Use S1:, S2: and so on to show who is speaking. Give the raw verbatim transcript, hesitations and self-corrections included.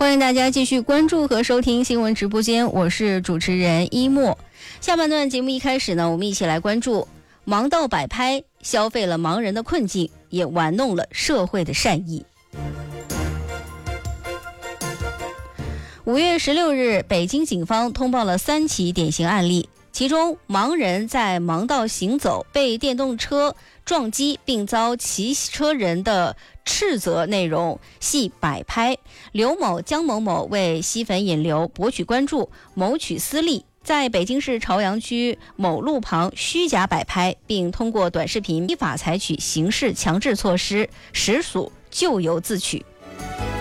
S1: 欢迎大家继续关注和收听新闻直播间，我是主持人一墨。下半段节目一开始呢，我们一起来关注盲道摆拍消费了盲人的困境，也玩弄了社会的善意。五月十六日，北京警方通报了三起典型案例，其中盲人在盲道行走被电动车撞击并遭骑车人的斥责内容系摆拍，刘某、江某某为吸粉引流博取关注，谋取私利，在北京市朝阳区某路旁虚假摆拍，并通过短视频依法采取刑事强制措施，实属咎由自取。